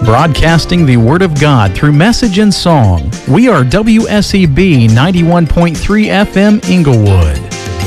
Broadcasting the Word of God through message and song, we are WSEB 91.3 FM Inglewood.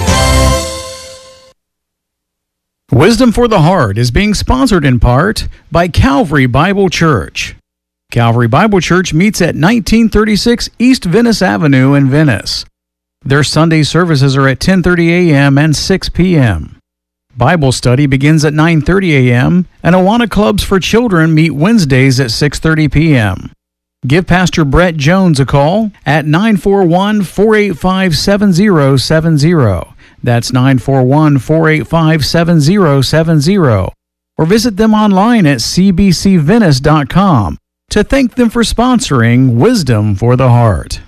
Wisdom for the Heart is being sponsored in part by Calvary Bible Church. Calvary Bible Church meets at 1936 East Venice Avenue in Venice. Their Sunday services are at 10:30 a.m. and 6 p.m. Bible study begins at 9:30 a.m., and Awana clubs for children meet Wednesdays at 6:30 p.m. Give Pastor Brett Jones a call at 941-485-7070. That's 941-485-7070. Or visit them online at cbcvenice.com to thank them for sponsoring Wisdom for the Heart.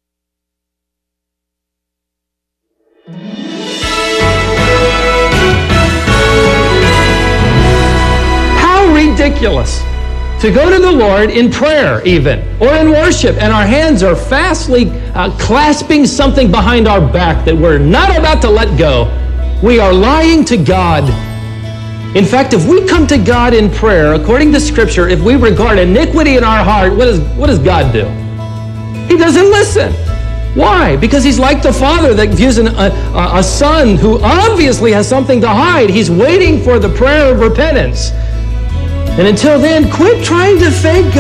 Ridiculous to go to the Lord in prayer even, or in worship, and our hands are fastly clasping something behind our back that we're not about to let go. We are lying to God. In fact, if we come to God in prayer, according to Scripture, if we regard iniquity in our heart, what does God do? He doesn't listen. Why? Because He's like the father that views a son who obviously has something to hide. He's waiting for the prayer of repentance. And until then, quit trying to fake God.